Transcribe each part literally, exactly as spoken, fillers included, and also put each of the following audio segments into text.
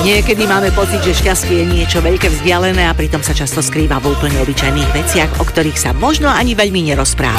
Niekedy máme pocit, že šťastie je niečo veľké vzdialené a pritom sa často skrýva v úplne obyčajných veciach, o ktorých sa možno ani veľmi nerozpráva.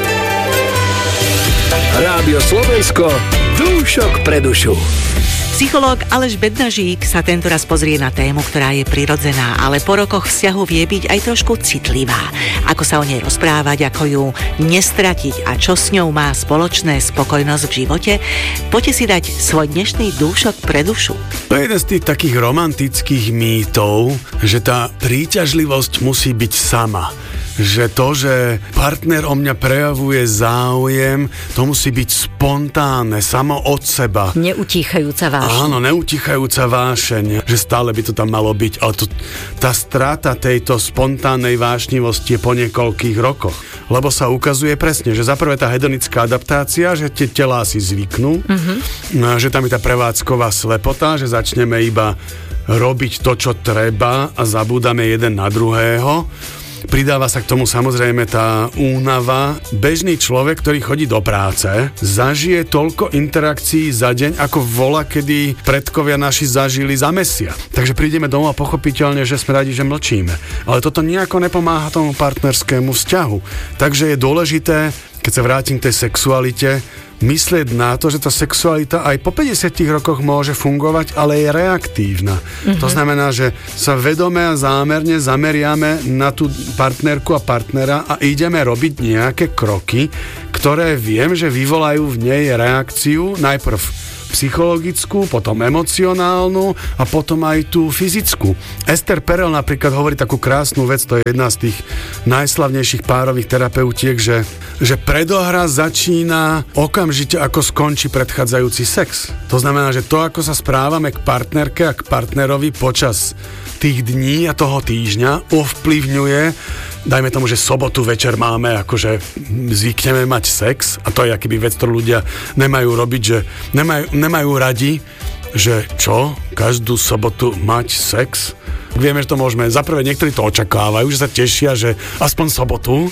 Rádio Slovensko, dúšok pre dušu. Psychológ Aleš Bednažík sa tentoraz pozrie na tému, ktorá je prirodzená, ale po rokoch vzťahu vie byť aj trošku citlivá. Ako sa o nej rozprávať, ako ju nestratiť a čo s ňou má spoločné spokojnosť v živote? Poďte si dať svoj dnešný dúšok pre dušu. To je jeden z tých takých romantických mýtov, že tá príťažlivosť musí byť sama. Že to, že partner o mňa prejavuje záujem, to musí byť spontánne, samo od seba. Neutíchajúca vášeň. Áno, neutíchajúca vášeň, že stále by to tam malo byť. Ale to, tá strata tejto spontánnej vášnivosti je po niekoľkých rokoch. Lebo sa ukazuje presne, že za prvé tá hedonická adaptácia, že tie telá si zvyknú, mm-hmm. že tam je tá prevádzková slepota, že začneme iba robiť to, čo treba a zabúdame jeden na druhého. Pridáva sa k tomu samozrejme tá únava. Bežný človek, ktorý chodí do práce, zažije toľko interakcií za deň, ako vola, kedy predkovia naši zažili za mesiac. Takže prídeme domov a pochopiteľne, že sme radi, že mlčíme. Ale toto nejako nepomáha tomu partnerskému vzťahu. Takže je dôležité, keď sa vrátim k tej sexualite, myslieť na to, že tá sexualita aj po päťdesiatich rokoch môže fungovať, ale je reaktívna. Mm-hmm. To znamená, že sa vedome a zámerne zameriame na tú partnerku a partnera a ideme robiť nejaké kroky, ktoré viem, že vyvolajú v nej reakciu najprv psychologickú, potom emocionálnu a potom aj tú fyzickú. Esther Perel napríklad hovorí takú krásnu vec, to je jedna z tých najslavnejších párových terapeutiek, že, že predohra začína okamžite, ako skončí predchádzajúci sex. To znamená, že to, ako sa správame k partnerke a k partnerovi počas tých dní a toho týždňa ovplyvňuje, dajme tomu, že sobotu večer máme, akože zvykneme mať sex a to je akýby vec, ktorú ľudia nemajú robiť, že nemajú, nemajú radi, že čo? Každú sobotu mať sex? Vieme, že to môžeme, zaprvé niektorí to očakávajú, že sa tešia, že aspoň sobotu,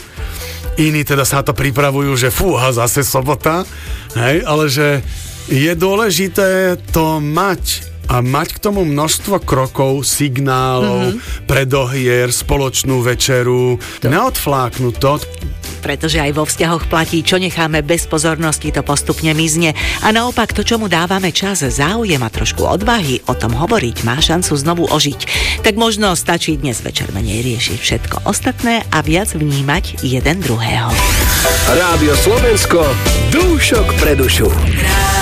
iní teda sa na to pripravujú, že fúha, zase sobota, hej, ale že je dôležité to mať a mať k tomu množstvo krokov, signálov, mm-hmm. predohier, spoločnú večeru, to. Neodfláknuť to. Pretože aj vo vzťahoch platí, čo necháme bez pozornosti, to postupne mizne. A naopak to, čomu dávame čas, záujem a trošku odvahy o tom hovoriť, má šancu znovu ožiť. Tak možno stačí dnes večer menej riešiť všetko ostatné a viac vnímať jeden druhého. Rádio Slovensko, dúšok pre dušu.